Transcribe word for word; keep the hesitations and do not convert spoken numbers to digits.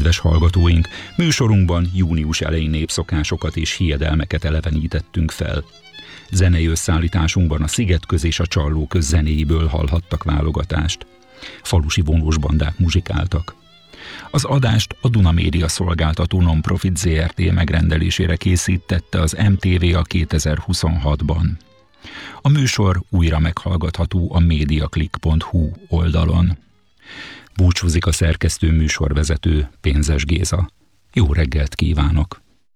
Kedves hallgatóink, műsorunkban június elején népszokásokat és hiedelmeket elevenítettünk fel. Zenei összeállításunkban a Szigetköz és a Csallóköz zenéiből hallhattak válogatást. Falusi vonós bandák muzsikáltak. Az adást a Duna Média Szolgáltató Non-Profit zé er té megrendelésére készítette az em té vé a kétezer-huszonhatban. A műsor újra meghallgatható a mediaclick pont hu oldalon. Búcsúzik a szerkesztő műsorvezető, Pénzes Géza. Jó reggelt kívánok!